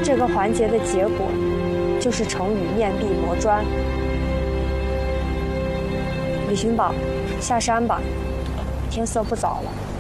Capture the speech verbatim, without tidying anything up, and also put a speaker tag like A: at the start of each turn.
A: 这个环节的结果就是成语面壁磨砖。李寻宝，下山吧，天色不早了。